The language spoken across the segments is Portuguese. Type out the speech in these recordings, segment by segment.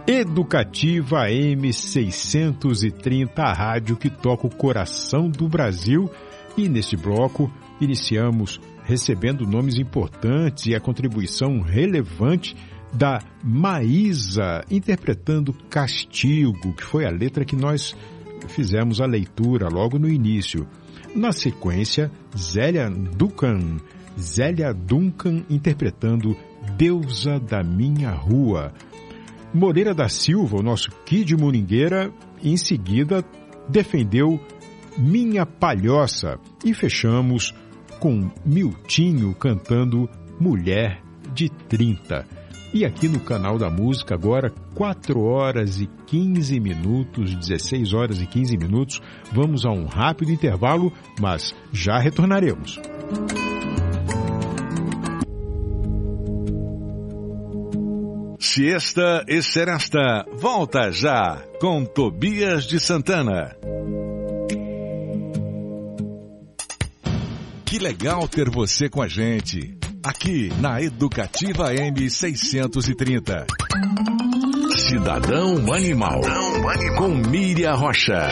Educativa AM 630, a rádio que toca o coração do Brasil. E neste bloco iniciamos recebendo nomes importantes e a contribuição relevante da Maísa, interpretando Castigo, que foi a letra que nós fizemos a leitura logo no início. Na sequência, Zélia Duncan interpretando Deusa da Minha Rua. Moreira da Silva, o nosso Kid Moringueira, em seguida defendeu Minha Palhoça. E fechamos com Miltinho cantando Mulher de 30. E aqui no Canal da Música, agora 4 horas e 15 minutos, 16 horas e 15 minutos. Vamos a um rápido intervalo, mas já retornaremos. Siesta e Seresta, volta já com Tobias de Santana. Que legal ter você com a gente, aqui na Educativa M 630. Cidadão Animal, com Miriam Rocha.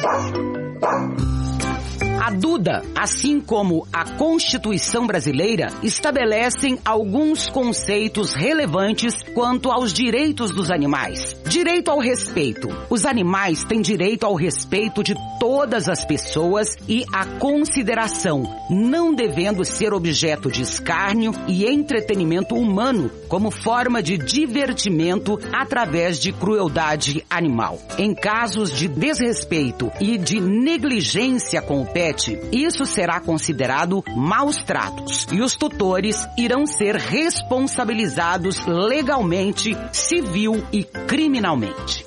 A Duda, assim como a Constituição brasileira, estabelecem alguns conceitos relevantes quanto aos direitos dos animais. Direito ao respeito. Os animais têm direito ao respeito de todas as pessoas e à consideração, não devendo ser objeto de escárnio e entretenimento humano como forma de divertimento através de crueldade animal. Em casos de desrespeito e de negligência com o pet, isso será considerado maus tratos e os tutores irão ser responsabilizados legalmente, civil e criminalmente.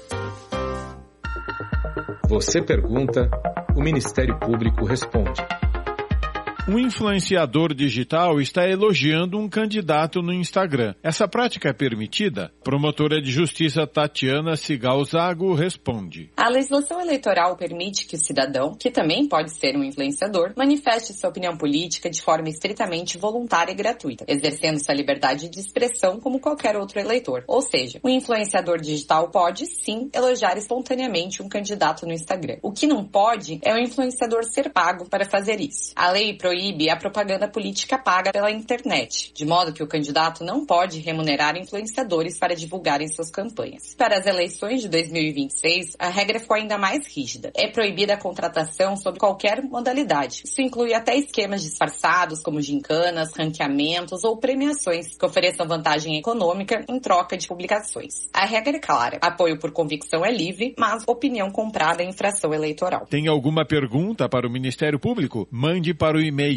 Você pergunta, o Ministério Público responde. Um influenciador digital está elogiando um candidato no Instagram. Essa prática é permitida? Promotora de Justiça Tatiana Cigal Zago responde. A legislação eleitoral permite que o cidadão, que também pode ser um influenciador, manifeste sua opinião política de forma estritamente voluntária e gratuita, exercendo sua liberdade de expressão como qualquer outro eleitor. Ou seja, um influenciador digital pode, sim, elogiar espontaneamente um candidato no Instagram. O que não pode é o influenciador ser pago para fazer isso. A lei proíbe a propaganda política paga pela internet, de modo que o candidato não pode remunerar influenciadores para divulgarem suas campanhas. Para as eleições de 2026, a regra ficou ainda mais rígida. É proibida a contratação sob qualquer modalidade. Isso inclui até esquemas disfarçados, como gincanas, ranqueamentos ou premiações que ofereçam vantagem econômica em troca de publicações. A regra é clara. Apoio por convicção é livre, mas opinião comprada é infração eleitoral. Tem alguma pergunta para o Ministério Público? Mande para o e-mail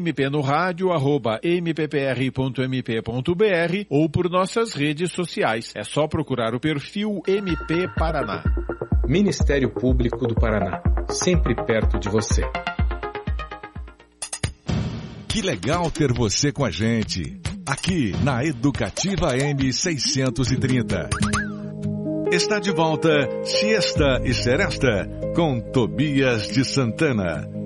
mpnoradio@mppr.mp.br ou por nossas redes sociais. É só procurar o perfil MP Paraná. Ministério Público do Paraná, sempre perto de você. Que legal ter você com a gente, aqui na Educativa M 630. Está de volta Siesta e Seresta com Tobias de Santana.